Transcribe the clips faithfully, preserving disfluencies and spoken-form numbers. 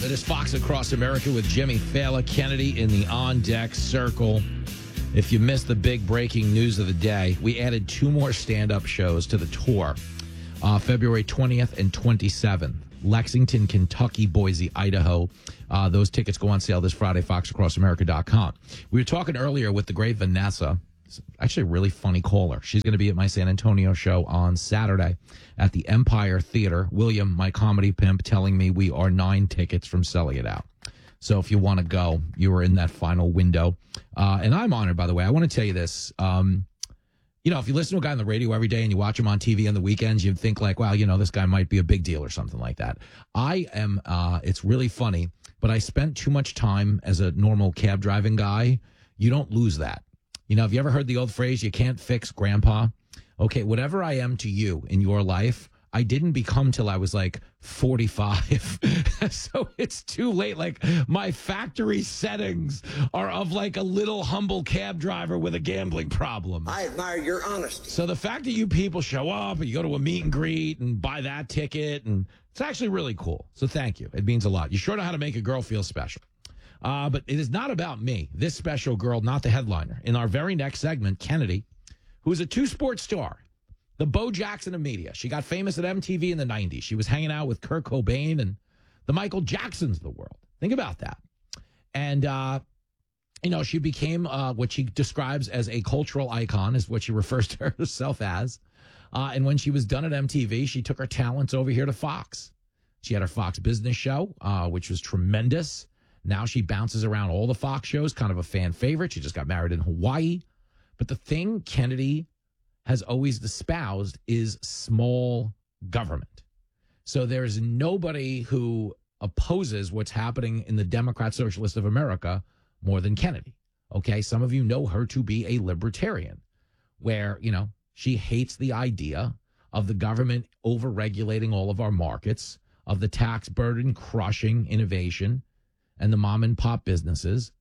It is Fox Across America with Jimmy Fallon, Kennedy in the on-deck circle. If you missed the big breaking news of the day, we added two more stand-up shows to the tour, uh, February twentieth and twenty-seventh. Lexington, Kentucky, Boise, Idaho. Uh, those tickets go on sale this Friday, fox across america dot com. We were talking earlier with the great Vanessa. Actually a really funny caller. She's going to be at my San Antonio show on Saturday at the Empire Theater. William, my comedy pimp, telling me we are nine tickets from selling it out. So if you want to go, you are in that final window. Uh, and I'm honored, by the way. I want to tell you this. Um, you know, if you listen to a guy on the radio every day and you watch him on T V on the weekends, you'd think like, wow, you know, this guy might be a big deal or something like that. I am, uh, it's really funny, but I spent too much time as a normal cab driving guy. You don't lose that. You know, have you ever heard the old phrase, you can't fix grandpa? Okay, whatever I am to you in your life, I didn't become till I was like forty-five. So it's too late. Like my factory settings are of like a little humble cab driver with a gambling problem. I admire your honesty. So the fact that you people show up and you go to a meet and greet and buy that ticket, and it's actually really cool. So thank you. It means a lot. You sure know how to make a girl feel special. Uh, but it is not about me, this special girl, not the headliner. In our very next segment, Kennedy, who is a two-sport star, the Bo Jackson of media. She got famous at M T V in the nineties. She was hanging out with Kurt Cobain and the Michael Jacksons of the world. Think about that. And, uh, you know, she became uh, what she describes as a cultural icon, is what she refers to herself as. Uh, and when she was done at M T V, she took her talents over here to Fox. She had her Fox Business show, uh, which was tremendous. Now she bounces around all the Fox shows, kind of a fan favorite. She just got married in Hawaii. But the thing Kennedy has always espoused is small government. So there's nobody who opposes what's happening in the Democrat Socialist of America more than Kennedy. Okay, some of you know her to be a libertarian, where, you know, she hates the idea of the government overregulating all of our markets, of the tax burden crushing innovation and the mom and pop businesses.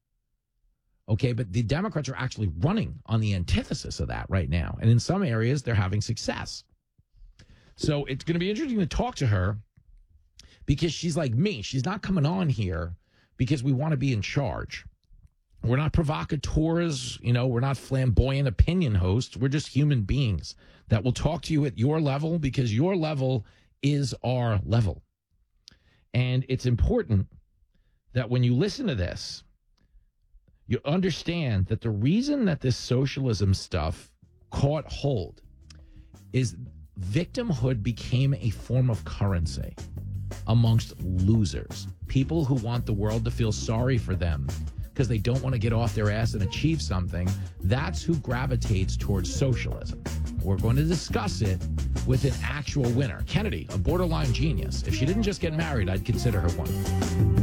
Okay, but the Democrats are actually running on the antithesis of that right now. And in some areas, they're having success. So it's going to be interesting to talk to her, because she's like me. She's not coming on here because we want to be in charge. We're not provocateurs. You know, we're not flamboyant opinion hosts. We're just human beings that will talk to you at your level, because your level is our level. And it's important that when you listen to this, you understand that the reason that this socialism stuff caught hold is victimhood became a form of currency amongst losers, people who want the world to feel sorry for them because they don't want to get off their ass and achieve something. That's who gravitates towards socialism. We're going to discuss it with an actual winner. Kennedy, a borderline genius. If she didn't just get married, I'd consider her one.